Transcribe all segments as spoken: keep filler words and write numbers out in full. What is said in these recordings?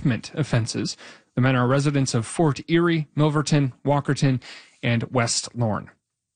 achievement offenses. The men are residents of Fort Erie, Milverton, Walkerton, and West Lorne.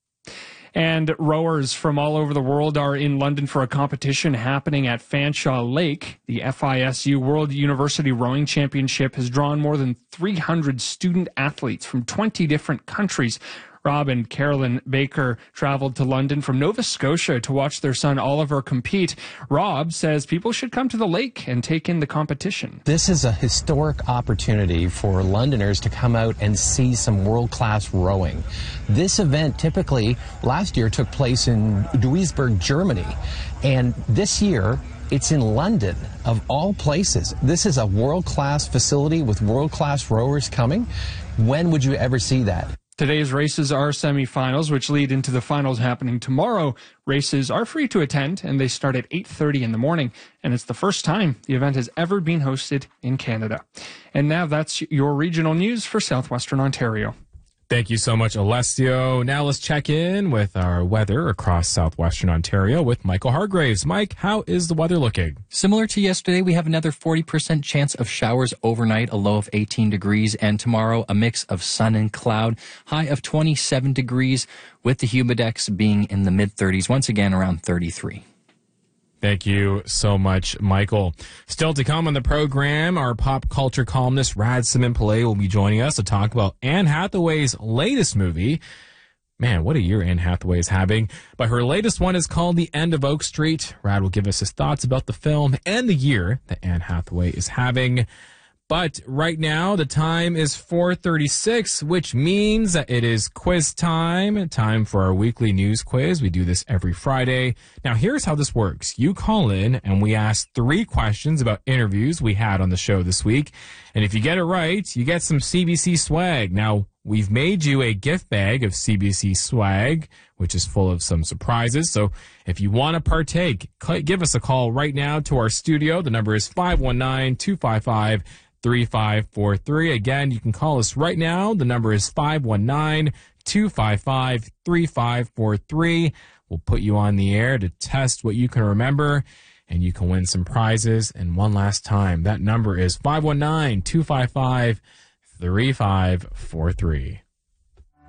And rowers from all over the world are in London for a competition happening at Fanshawe Lake. The F I S U World University Rowing Championship has drawn more than three hundred student athletes from twenty different countries. Rob and Carolyn Baker traveled to London from Nova Scotia to watch their son Oliver compete. Rob says people should come to the lake and take in the competition. This is a historic opportunity for Londoners to come out and see some world-class rowing. This event typically last year took place in Duisburg, Germany, and this year it's in London, of all places. This is a world-class facility with world-class rowers coming. When would you ever see that? Today's races are semifinals, which lead into the finals happening tomorrow. Races are free to attend, and they start at eight thirty in the morning. And it's the first time the event has ever been hosted in Canada. And now that's your regional news for Southwestern Ontario. Thank you so much, Alessio. Now let's check in with our weather across southwestern Ontario with Michael Hargraves. Mike, how is the weather looking? Similar to yesterday, we have another forty percent chance of showers overnight, a low of eighteen degrees, and tomorrow a mix of sun and cloud, high of twenty-seven degrees, with the humidex being in the mid thirties, once again around thirty-three. Thank you so much, Michael. Still to come on the program, our pop culture columnist Rad Simon-Pillay will be joining us to talk about Anne Hathaway's latest movie. Man, what a year Anne Hathaway is having. But her latest one is called The End of Oak Street. Rad will give us his thoughts about the film and the year that Anne Hathaway is having. But right now, the time is four thirty-six, which means that it is quiz time. Time for our weekly news quiz. We do this every Friday. Now, here's how this works. You call in, and we ask three questions about interviews we had on the show this week. And if you get it right, you get some C B C swag. Now, we've made you a gift bag of C B C swag, which is full of some surprises. So if you want to partake, give us a call right now to our studio. The number is five one nine, two five five, three five four three. Again, you can call us right now. The number is five one nine, two five five, three five four three. We'll put you on the air to test what you can remember, and you can win some prizes. And one last time, that number is five one nine, two five five, three five four three.